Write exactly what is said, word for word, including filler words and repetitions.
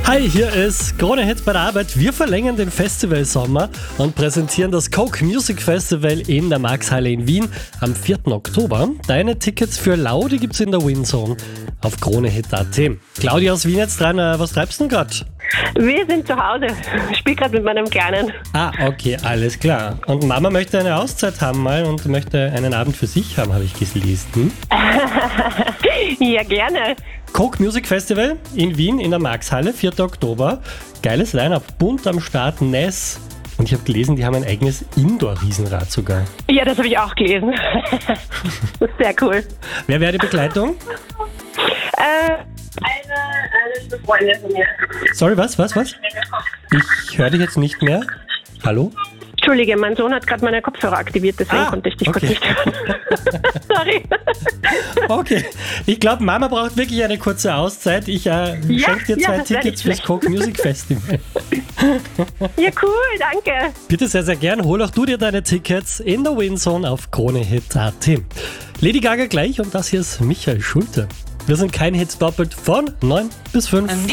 Hi, hier ist Krone Hit bei der Arbeit. Wir verlängern den Festivalsommer und präsentieren das Coke Music Festival in der Maxhalle in Wien am vierten Oktober. Deine Tickets für Lau, die gibt's in der Winzone auf kronehit punkt at. Claudia aus Wien jetzt dran, was treibst du denn gerade? Wir sind zu Hause. Ich spiele gerade mit meinem Kleinen. Ah, okay, alles klar. Und Mama möchte eine Auszeit haben mal und möchte einen Abend für sich haben, habe ich gelesen. Ja, gerne. Coke Music Festival in Wien in der Maxhalle, vierten Oktober. Geiles Line-Up, bunt am Start, Ness. Und ich habe gelesen, die haben ein eigenes Indoor-Riesenrad sogar. Ja, das habe ich auch gelesen. Das ist sehr cool. Wer wäre die Begleitung? Äh, eine, eine Freundin von mir. Sorry, was, was, was? Ich höre dich jetzt nicht mehr. Hallo? Entschuldige, mein Sohn hat gerade meine Kopfhörer aktiviert, deswegen Ah, konnte ich dich okay. kurz nicht hören. Sorry. Okay, ich glaube, Mama braucht wirklich eine kurze Auszeit. Ich äh, Ja, schenke dir zwei ja, das wär Tickets nicht fürs schlecht. Coke Music Festival. Ja, cool, danke. Bitte sehr, sehr gern. Hol auch du dir deine Tickets in der Winzone auf kronehit punkt at. Lady Gaga gleich und das hier ist Michael Schulte. Wir sind kein Hits doppelt von neun bis fünf.